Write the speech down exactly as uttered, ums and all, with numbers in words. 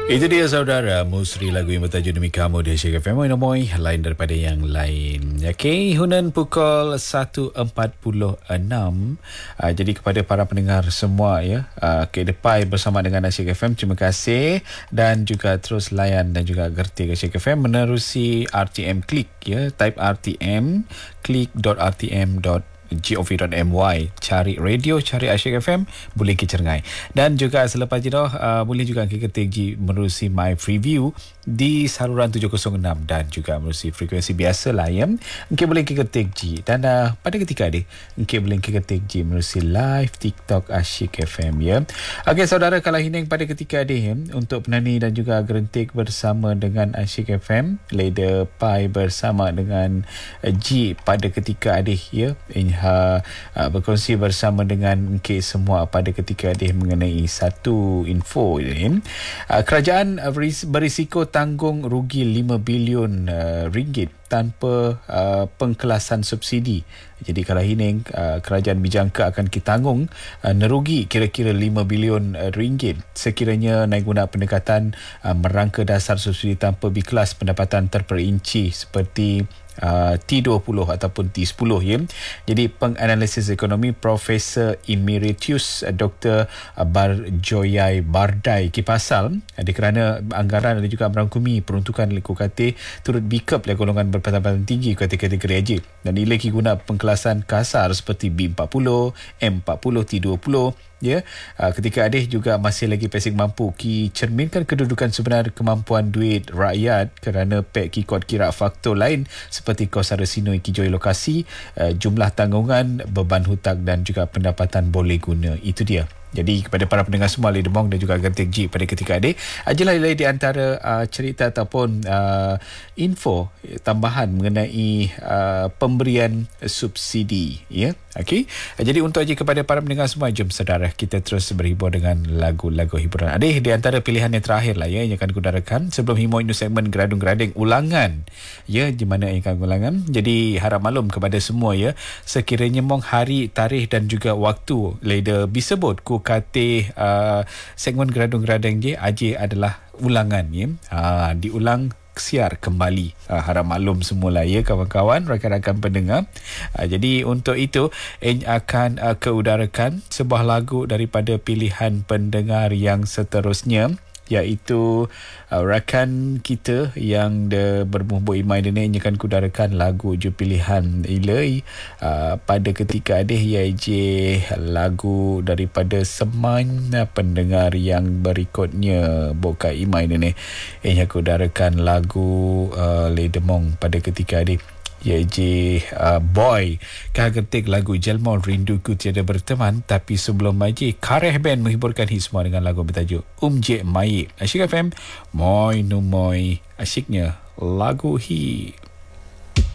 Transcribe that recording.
Itu dia saudara, Musri, lagu yang bertajuk Demi Kamu di Asyik F M. Moy lain daripada yang lain. Okey, Hunan pukul satu empat puluh enam. Uh, jadi kepada para pendengar semua ya, uh, ke depan bersama dengan Asyik F M, terima kasih dan juga terus layan dan juga gerti Asyik F M menerusi R T M Klik ya. Type R T M klik dot r t m dot gov dot my, cari radio, cari Asyik F M, boleh ke Cengai. Dan juga selepas itu uh, boleh juga ke ketik G menerusi My Freeview di saluran tujuh kosong enam dan juga menerusi frekuensi biasa lah ya. Mungkin boleh ke ketik G dan uh, pada ketika ini mungkin boleh ke ketik G menerusi live TikTok Asyik F M ya. Okey saudara, kalau hining pada ketika ini ya, untuk penani dan juga gerentik bersama dengan Asyik F M, Leda Pai bersama dengan uh, G pada ketika ini ya. Uh, uh, berkongsi bersama dengan mungkin semua pada ketika dia mengenai satu info ini. Uh, kerajaan uh, berisiko tanggung rugi lima bilion uh, ringgit tanpa uh, pengkelasan subsidi. Jadi kalau ini uh, kerajaan dijangka akan ditanggung uh, nerugi kira-kira lima bilion uh, ringgit sekiranya naik guna pendekatan uh, merangka dasar subsidi tanpa bikelas pendapatan terperinci seperti Uh, T dua puluh ataupun T sepuluh ya. Jadi penganalisis ekonomi Profesor Emeritus uh, Doktor Barjoyai Bardai Kipasal, uh, kerana anggaran ada juga merangkumi peruntukan U K T turut bikap oleh golongan berpendapatan tinggi U K T kategori A J dan nilai guna pengkelasan kasar seperti B empat puluh, M empat puluh, T dua puluh ya. Uh, ketika adih juga masih lagi pesing mampu ki cerminkan kedudukan sebenar kemampuan duit rakyat kerana pek ki kod kira faktor lain seperti kos resino ki joy lokasi, uh, jumlah tanggungan, beban hutang dan juga pendapatan boleh guna. Itu dia. Jadi kepada para pendengar semua Lady Mong dan juga Genting G pada ketika ini, ajalah di antara uh, cerita ataupun uh, info tambahan mengenai uh, pemberian subsidi ya. Okey. Jadi untuk aja kepada para pendengar semua, jom saudara kita terus berhibur dengan lagu-lagu hiburan. Ada di antara pilihan yang terakhir lah ya yang akan kudarakan sebelum himo ini segmen Geradung-Gerading ulangan ya, di mana yang akan ulangan. Jadi harap maklum kepada semua ya, sekiranya mong hari, tarikh dan juga waktu Leda disebut ku kata uh, segmen Geradung-Gerading je aje adalah ulangan ya. Ha, diulang siar kembali. Uh, harap maklum semula ya kawan-kawan, rakan-rakan pendengar. Uh, jadi untuk itu Eng akan uh, keudarakan sebuah lagu daripada pilihan pendengar yang seterusnya, iaitu uh, rakan kita yang de berbumbuk imai dene akan kudarakan lagu je pilihan ilai uh, pada ketika ada iaitu lagu daripada seman uh, pendengar yang berikutnya buka imai dene yang kudarakan lagu uh, Ledemong pada ketika ada iaitu uh, Boy kagetik lagu Jelmol Rinduku Tiada Berteman. Tapi sebelum maji Kareh Band menghiburkan hit semua dengan lagu bertajuk Umje Mai. Asyik F M, Moy no Moy, asyiknya lagu hit.